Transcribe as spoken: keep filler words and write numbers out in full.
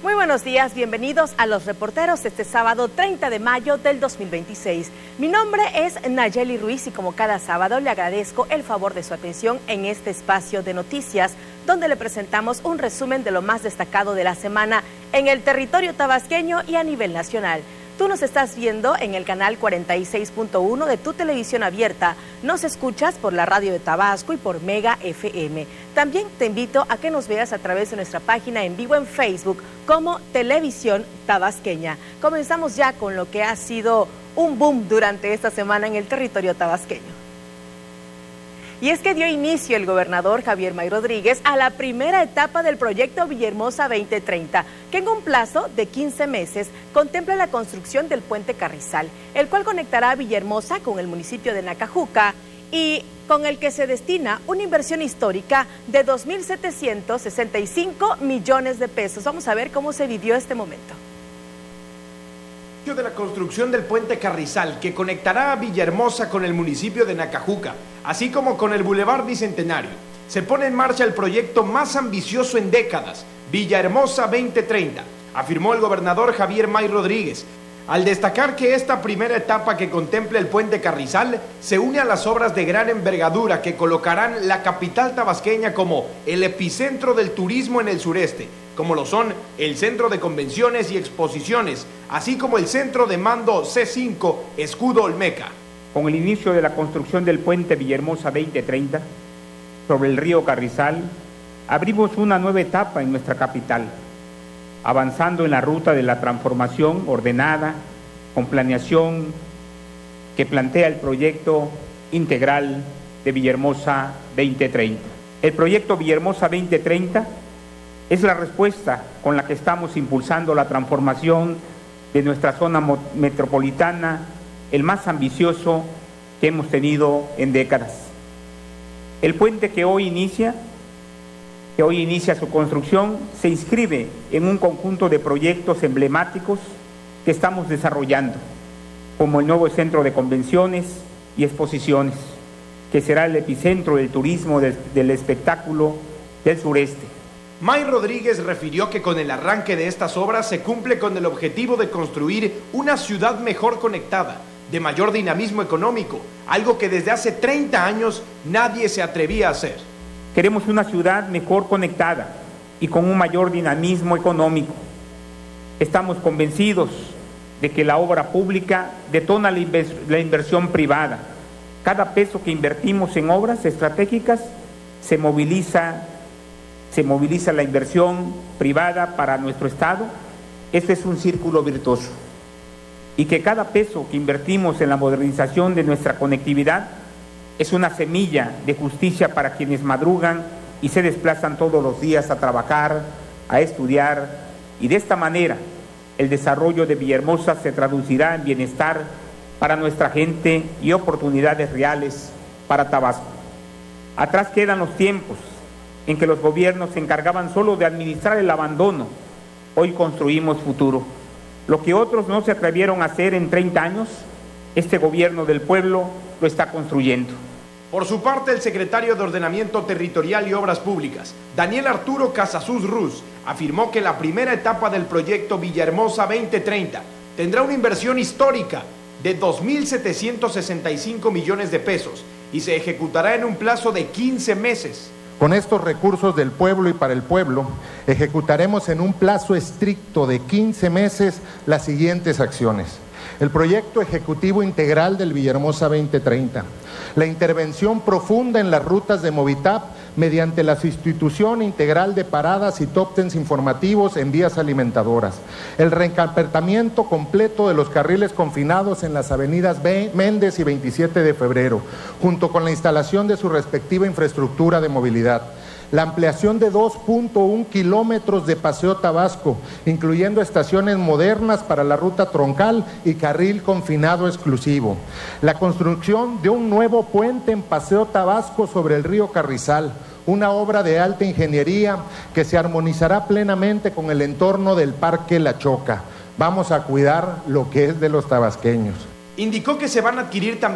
Muy buenos días, bienvenidos a Los Reporteros este sábado treinta de mayo del dos mil veintiséis. Mi nombre es Nayeli Ruiz y como cada sábado le agradezco el favor de su atención en este espacio de noticias, donde le presentamos un resumen de lo más destacado de la semana en el territorio tabasqueño y a nivel nacional. Tú nos estás viendo en el canal cuarenta y seis punto uno de tu televisión abierta. Nos escuchas por la radio de Tabasco y por Mega F M. También te invito a que nos veas a través de nuestra página en vivo en Facebook como Televisión Tabasqueña. Comenzamos ya con lo que ha sido un boom durante esta semana en el territorio tabasqueño. Y es que dio inicio el gobernador Javier May Rodríguez a la primera etapa del proyecto Villahermosa veinte treinta, que en un plazo de quince meses contempla la construcción del puente Carrizal, el cual conectará a Villahermosa con el municipio de Nacajuca y con el que se destina una inversión histórica de dos mil setecientos sesenta y cinco millones de pesos. Vamos a ver cómo se vivió este momento. De la construcción del puente Carrizal, que conectará a Villahermosa con el municipio de Nacajuca, así como con el Boulevard Bicentenario. Se pone en marcha el proyecto más ambicioso en décadas, Villahermosa veinte treinta, afirmó el gobernador Javier May Rodríguez, al destacar que esta primera etapa que contempla el puente Carrizal se une a las obras de gran envergadura que colocarán la capital tabasqueña como el epicentro del turismo en el sureste, como lo son el Centro de Convenciones y Exposiciones, así como el Centro de Mando C cinco Escudo Olmeca. Con el inicio de la construcción del puente Villahermosa veinte treinta sobre el río Carrizal, abrimos una nueva etapa en nuestra capital, avanzando en la ruta de la transformación ordenada, con planeación que plantea el proyecto integral de Villahermosa veinte treinta. El proyecto Villahermosa veinte treinta es la respuesta con la que estamos impulsando la transformación de nuestra zona metropolitana, el más ambicioso que hemos tenido en décadas. El puente que hoy inicia, que hoy inicia su construcción, se inscribe en un conjunto de proyectos emblemáticos que estamos desarrollando, como el nuevo Centro de Convenciones y Exposiciones, que será el epicentro del turismo del, del espectáculo del sureste. May Rodríguez refirió que con el arranque de estas obras se cumple con el objetivo de construir una ciudad mejor conectada, de mayor dinamismo económico, algo que desde hace treinta años nadie se atrevía a hacer. Queremos una ciudad mejor conectada y con un mayor dinamismo económico. Estamos convencidos de que la obra pública detona la, invers- la inversión privada. Cada peso que invertimos en obras estratégicas se moviliza se moviliza la inversión privada para nuestro Estado. Este es un círculo virtuoso. Y que cada peso que invertimos en la modernización de nuestra conectividad es una semilla de justicia para quienes madrugan y se desplazan todos los días a trabajar, a estudiar, y de esta manera el desarrollo de Villahermosa se traducirá en bienestar para nuestra gente y oportunidades reales para Tabasco. Atrás quedan los tiempos en que los gobiernos se encargaban solo de administrar el abandono. Hoy construimos futuro. Lo que otros no se atrevieron a hacer en treinta años, este gobierno del pueblo lo está construyendo. Por su parte, el secretario de Ordenamiento Territorial y Obras Públicas, Daniel Arturo Casasus Ruz, afirmó que la primera etapa del proyecto Villahermosa veinte treinta tendrá una inversión histórica de dos mil setecientos sesenta y cinco millones de pesos y se ejecutará en un plazo de quince meses. Con estos recursos del pueblo y para el pueblo, ejecutaremos en un plazo estricto de quince meses las siguientes acciones. El proyecto ejecutivo integral del Villahermosa veinte treinta, la intervención profunda en las rutas de Movitap mediante la sustitución integral de paradas y top tens informativos en vías alimentadoras, el reencarpetamiento completo de los carriles confinados en las avenidas B, Méndez y veintisiete de febrero, junto con la instalación de su respectiva infraestructura de movilidad. La ampliación de dos punto uno kilómetros de Paseo Tabasco, incluyendo estaciones modernas para la ruta troncal y carril confinado exclusivo. La construcción de un nuevo puente en Paseo Tabasco sobre el río Carrizal, una obra de alta ingeniería que se armonizará plenamente con el entorno del Parque La Choca. Vamos a cuidar lo que es de los tabasqueños. Indicó que se van a adquirir también